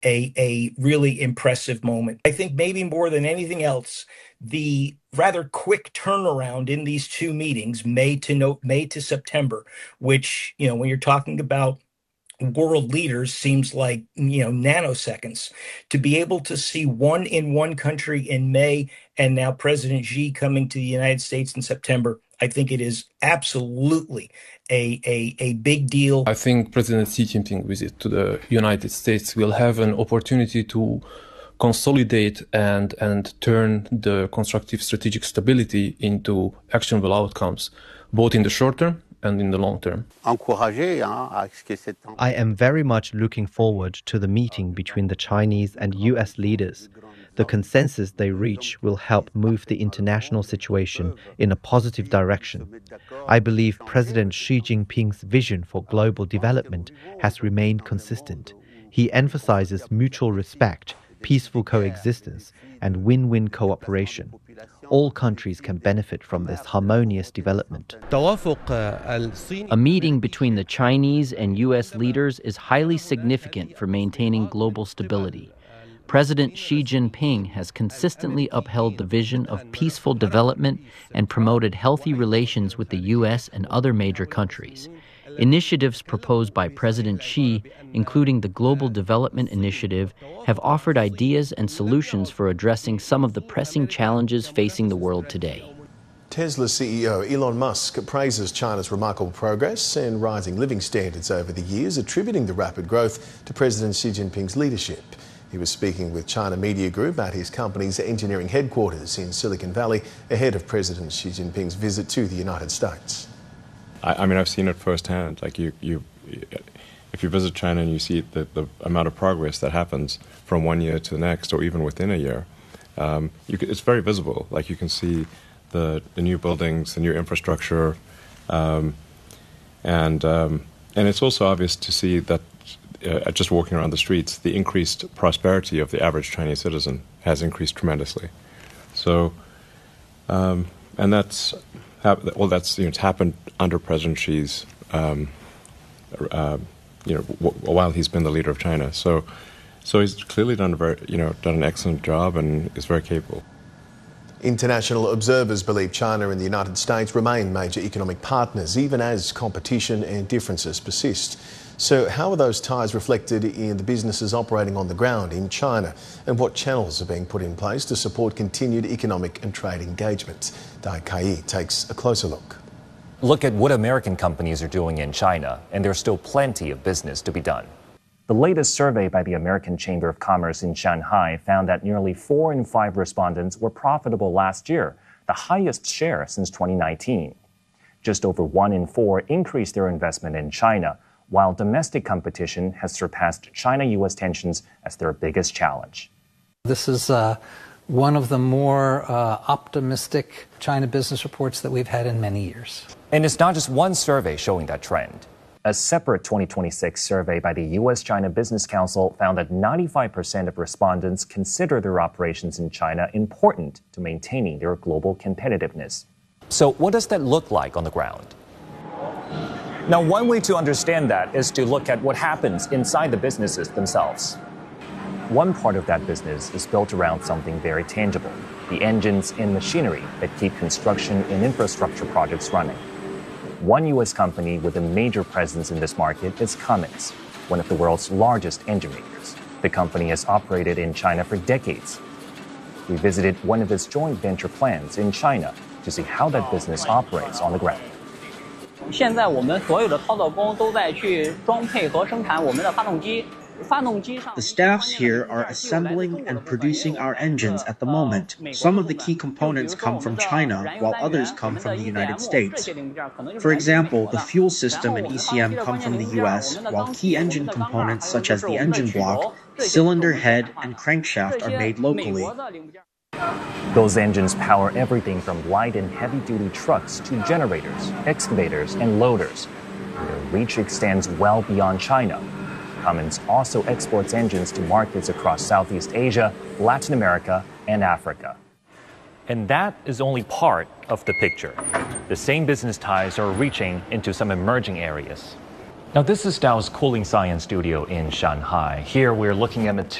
a really impressive moment. I think maybe more than anything else, the rather quick turnaround in these two meetings, May to September, which, when you're talking about world leaders seems like nanoseconds to be able to see one in one country in May and now President Xi coming to the United States in September. I think it is absolutely a big deal. I think President Xi Jinping visit to the United States will have an opportunity to consolidate and turn the constructive strategic stability into actionable outcomes, both in the short term and in the long term. I am very much looking forward to the meeting between the Chinese and US leaders. The consensus they reach will help move the international situation in a positive direction. I believe President Xi Jinping's vision for global development has remained consistent. He emphasizes mutual respect, peaceful coexistence, and win-win cooperation. All countries can benefit from this harmonious development. A meeting between the Chinese and U.S. leaders is highly significant for maintaining global stability. President Xi Jinping has consistently upheld the vision of peaceful development and promoted healthy relations with the U.S. and other major countries. Initiatives proposed by President Xi, including the Global Development Initiative, have offered ideas and solutions for addressing some of the pressing challenges facing the world today. Tesla CEO Elon Musk praises China's remarkable progress and rising living standards over the years, attributing the rapid growth to President Xi Jinping's leadership. He was speaking with China Media Group at his company's engineering headquarters in Silicon Valley ahead of President Xi Jinping's visit to the United States. I mean, I've seen it firsthand. Like if you visit China and you see the amount of progress that happens from one year to the next, or even within a year, it's very visible. Like you can see the new buildings, the new infrastructure, and it's also obvious to see that just walking around the streets, the increased prosperity of the average Chinese citizen has increased tremendously. So, and that's. Well, it's happened under President Xi's, while he's been the leader of China. So he's clearly done an excellent job and is very capable. International observers believe China and the United States remain major economic partners, even as competition and differences persist. So how are those ties reflected in the businesses operating on the ground in China, and what channels are being put in place to support continued economic and trade engagement? Dai Kai takes a closer look. Look at what American companies are doing in China, and there's still plenty of business to be done. The latest survey by the American Chamber of Commerce in Shanghai found that nearly 4 in 5 respondents were profitable last year, the highest share since 2019. Just over 1 in 4 increased their investment in China, while domestic competition has surpassed China-U.S. tensions as their biggest challenge. This is one of the more optimistic China business reports that we've had in many years. And it's not just one survey showing that trend. A separate 2026 survey by the U.S.-China Business Council found that 95% of respondents consider their operations in China important to maintaining their global competitiveness. So what does that look like on the ground? Now, one way to understand that is to look at what happens inside the businesses themselves. One part of that business is built around something very tangible, the engines and machinery that keep construction and infrastructure projects running. One U.S. company with a major presence in this market is Cummins, one of the world's largest engine makers. The company has operated in China for decades. We visited one of its joint venture plants in China to see how that business operates on the ground. 现在我们所有的操作工都在去装配和生产我们的发动机。 The staffs here are assembling and producing our engines at the moment. Some of the key components come from China, while others come from the United States. For example, the fuel system and ECM come from the US, while key engine components such as the engine block, cylinder head, and crankshaft are made locally. Those engines power everything from light and heavy-duty trucks to generators, excavators, and loaders. Their reach extends well beyond China. Cummins also exports engines to markets across Southeast Asia, Latin America, and Africa. And that is only part of the picture. The same business ties are reaching into some emerging areas. Now, this is Dow's Cooling Science Studio in Shanghai. Here we're looking at